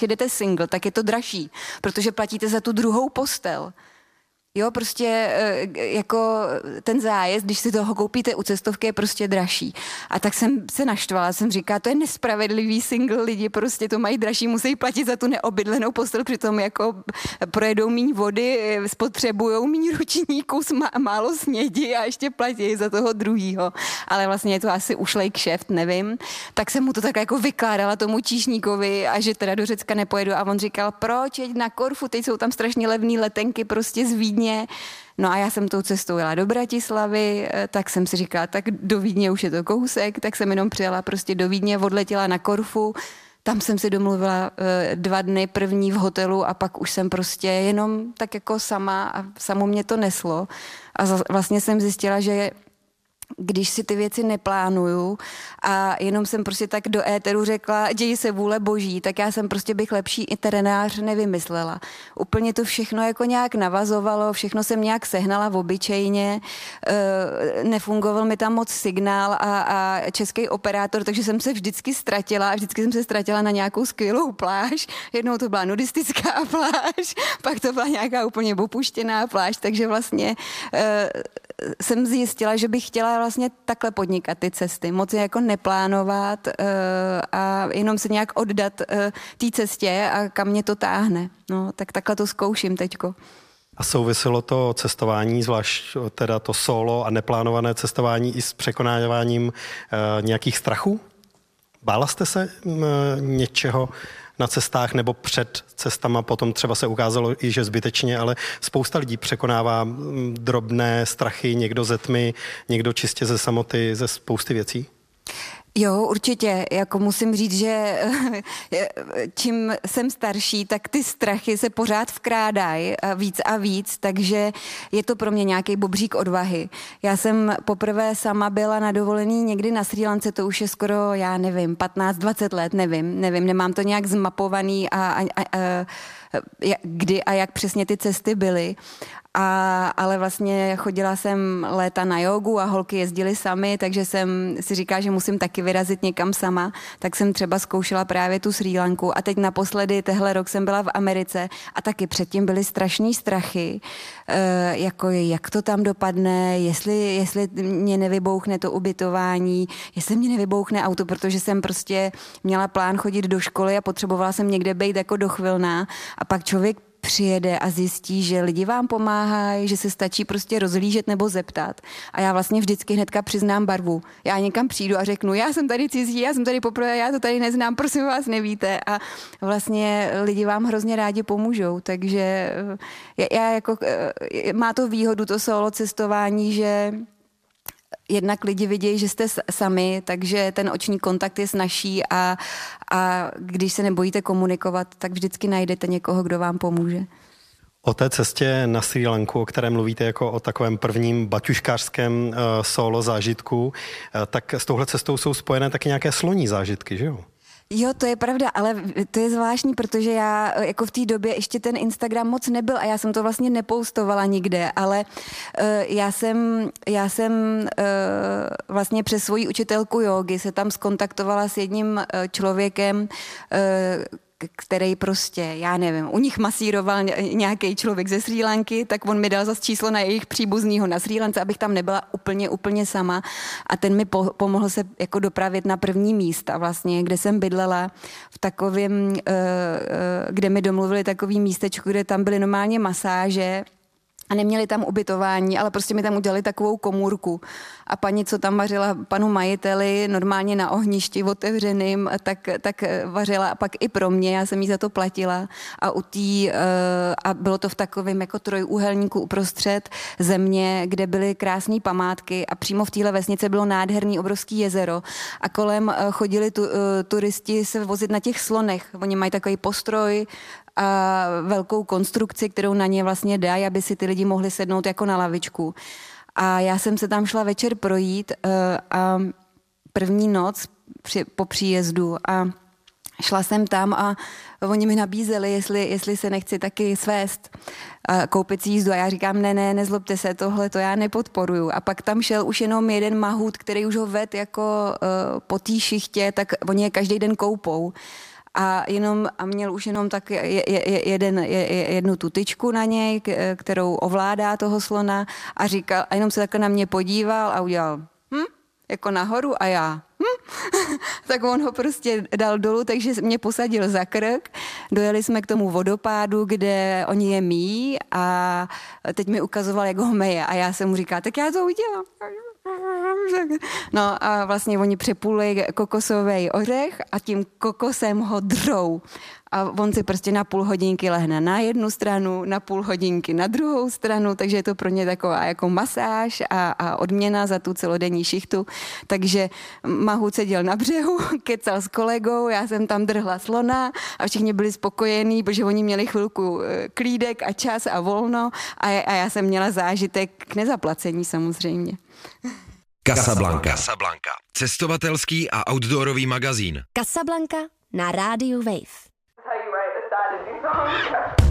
jdete single, tak je to dražší, protože platíte za tu druhou postel. Jo, prostě jako ten zájezd, když si toho koupíte u cestovky, je prostě dražší. A tak jsem se naštvala, jsem říkala, to je nespravedlivý, single lidi prostě to mají dražší, musí platit za tu neobydlenou postel, přitom jako projedou míň vody, spotřebujou míň ručníků, málo snědi a ještě platí za toho druhýho. Ale vlastně je to asi ušlej kšeft, nevím. Tak jsem mu to tak jako vykládala tomu číšníkovi a že teda do Řecka nepojedu a on říkal, proč, jeď na Korfu, teď jsou tam strašně levný letenky prostě z Vídně. No a já jsem tou cestou jela do Bratislavy, tak jsem si říkala, tak do Vídně už je to kousek, tak jsem jenom přijela prostě do Vídně, odletěla na Korfu, tam jsem si domluvila 2 dny první v hotelu a pak už jsem prostě jenom tak jako sama a samo mě to neslo. A vlastně jsem zjistila, že když si ty věci neplánuju a jenom jsem prostě tak do éteru řekla, dějí se vůle boží, tak já jsem prostě bych lepší iterenář nevymyslela. Úplně to všechno jako nějak navazovalo, všechno jsem nějak sehnala v obyčejně, nefungoval mi tam moc signál a český operátor, takže jsem se vždycky ztratila a vždycky jsem se ztratila na nějakou skvělou pláž. Jednou to byla nudistická pláž, pak to byla nějaká úplně opuštěná pláž, takže vlastně jsem zjistila, že bych chtěla vlastně takhle podnikat ty cesty, moc je jako neplánovat a jenom se nějak oddat té cestě a kam mě to táhne. No, tak takhle to zkouším teďko. A souviselo to cestování, zvlášť teda to solo a neplánované cestování i s překonáváním nějakých strachů? Bála jste se něčeho na cestách nebo před cestama, potom třeba se ukázalo i, že zbytečně, ale spousta lidí překonává drobné strachy, někdo ze tmy, někdo čistě ze samoty, ze spousty věcí? Jo, určitě. Jako musím říct, že čím jsem starší, tak ty strachy se pořád vkrádají víc a víc, takže je to pro mě nějaký bobřík odvahy. Já jsem poprvé sama byla na dovolený někdy na Srí Lance, to už je skoro, já nevím, 15-20 let, nevím, nemám to nějak zmapovaný a kdy a jak přesně ty cesty byly. Ale vlastně chodila jsem léta na jogu a holky jezdily samy, takže jsem si říkala, že musím taky vyrazit někam sama, tak jsem třeba zkoušela právě tu Srí Lanku a teď naposledy tehle rok jsem byla v Americe a taky předtím byly strašný strachy, jako jak to tam dopadne, jestli mě nevybouchne to ubytování, jestli mě nevybouchne auto, protože jsem prostě měla plán chodit do školy a potřebovala jsem někde být jako dochvilná a pak člověk přijede a zjistí, že lidi vám pomáhají, že se stačí prostě rozhlížet nebo zeptat. A já vlastně vždycky hnedka přiznám barvu. Já někam přijdu a řeknu, já jsem tady cizí, já jsem tady poprvé, já to tady neznám, prosím vás, nevíte. A vlastně lidi vám hrozně rádi pomůžou. Takže já jako, má to výhodu, to solo cestování, že jednak lidi vidějí, že jste sami, takže ten oční kontakt je snazší a když se nebojíte komunikovat, tak vždycky najdete někoho, kdo vám pomůže. O té cestě na Srí Lanku, o které mluvíte jako o takovém prvním baťuškářském solo zážitku, tak s touhle cestou jsou spojené taky nějaké sloní zážitky, že jo? Jo, to je pravda, ale to je zvláštní, protože já jako v té době ještě ten Instagram moc nebyl a já jsem to vlastně nepoustovala nikde, ale já jsem vlastně přes svoji učitelku jógy se tam skontaktovala s jedním člověkem, který prostě, já nevím, u nich masíroval nějaký člověk ze Srí Lanky, tak on mi dal zas číslo na jejich příbuznýho na Srí Lance, abych tam nebyla úplně sama a ten mi pomohl se jako dopravit na první místa vlastně, kde jsem bydlela v takovém, kde mi domluvili takový místečko, kde tam byly normálně masáže a neměli tam ubytování, ale prostě mi tam udělali takovou komůrku. A paní, co tam vařila panu majiteli, normálně na ohništi otevřeným, tak vařila a pak i pro mě, já jsem jí za to platila. A bylo to v takovém jako trojúhelníku uprostřed země, kde byly krásné památky a přímo v téhle vesnici bylo nádherný obrovský jezero. A kolem chodili turisti se vozit na těch slonech. Oni mají takový postroj a velkou konstrukci, kterou na ně vlastně dají, aby si ty lidi mohli sednout jako na lavičku. A já jsem se tam šla večer projít a první noc po příjezdu a šla jsem tam a oni mi nabízeli, jestli se nechci taky svést a koupit si jízdu. A já říkám, ne, nezlobte se, tohle to já nepodporuju. A pak tam šel už jenom jeden mahut, který už ho ved jako po té šichtě, tak oni je každý den koupou. a měl už jenom tak jednu tutičku na něj, kterou ovládá toho slona a říkal, a jenom se takhle na mě podíval a udělal jako nahoru a já tak on ho prostě dal dolů, takže mě posadil za krk. Dojeli jsme k tomu vodopádu, kde oni je míjí a teď mi ukazoval, jak ho meje a já jsem mu říkala, tak já to udělám. No a vlastně oni přepůli kokosový ořech a tím kokosem ho drou. A on si prostě na půl hodinky lehne na jednu stranu, na půl hodinky na druhou stranu, takže je to pro ně taková jako masáž a odměna za tu celodenní šichtu. Takže Mahut seděl na břehu, kecal s kolegou, já jsem tam drhla slona a všichni byli spokojení, protože oni měli chvilku klídek a čas a volno a já jsem měla zážitek k nezaplacení samozřejmě. Casablanca. Cestovatelský a outdoorový magazín. Casablanca na rádiu Wave. Tell you right, decided to do something.